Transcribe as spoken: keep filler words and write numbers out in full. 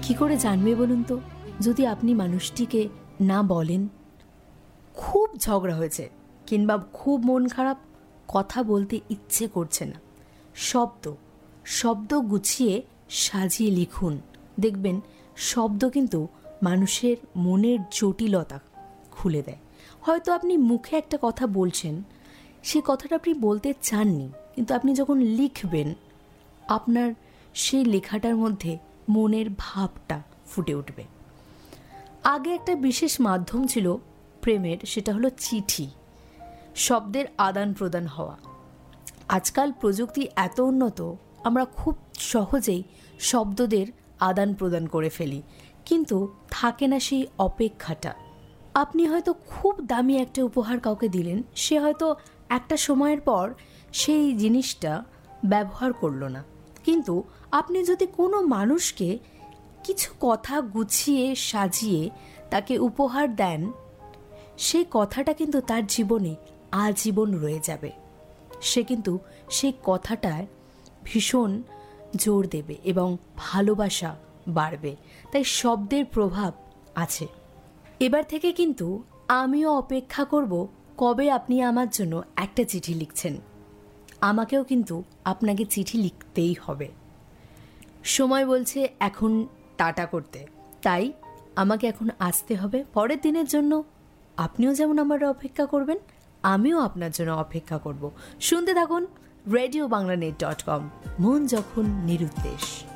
কি করে জানবে বলুন তো, যদি আপনি মানুষটিকে না বলেন খুব ঝগড়া হয়েছে কিংবা খুব মন খারাপ, কথা বলতে ইচ্ছে করছে না, শব্দ শব্দ গুছিয়ে সাজিয়ে লিখুন। দেখবেন শব্দ কিন্তু মানুষের মনের জটিলতা খুলে দেয়। হয়তো আপনি মুখে একটা কথা বলছেন, সে কথাটা আপনি বলতে চাননি, কিন্তু আপনি যখন লিখবেন আপনার সেই লেখাটার মধ্যে মনের ভাবটা ফুটে উঠবে। আগে একটা বিশেষ মাধ্যম ছিল প্রেমের, সেটা হলো চিঠি, শব্দের আদান প্রদান হওয়া। আজকাল প্রযুক্তি এত উন্নত, আমরা খুব সহজেই শব্দদের আদান প্রদান করে ফেলি, কিন্তু থাকে না সেই অপেক্ষাটা। আপনি হয়তো খুব দামি একটা উপহার কাউকে দিলেন, সে হয়তো একটা সময়ের পর সেই জিনিসটা ব্যবহার করলো না, কিন্তু আপনি যদি কোনো মানুষকে কিছু কথা গুছিয়ে সাজিয়ে তাকে উপহার দেন, সেই কথাটা কিন্তু তার জীবনে আজীবন রয়ে যাবে। সে কিন্তু সেই কথাটায় ভীষণ জোর দেবে এবং ভালোবাসা বাড়বে। তাই শব্দের প্রভাব আছে। এবার থেকে কিন্তু আমিও অপেক্ষা করব কবে আপনি আমার জন্য একটা চিঠি লিখছেন। আমাকেও কিন্তু আপনাকে চিঠি লিখতেই হবে। সময় বলছে এখন টাটা করতে, তাই আমাকে এখন আসতে হবে। পরের দিনের জন্য আপনিও যেমন আমার অপেক্ষা করবেন, আমিও আপনার জন্য অপেক্ষা করব। শুনতে থাকুন radio Bangla net dot com, মন যখন নিরুদ্দেশ।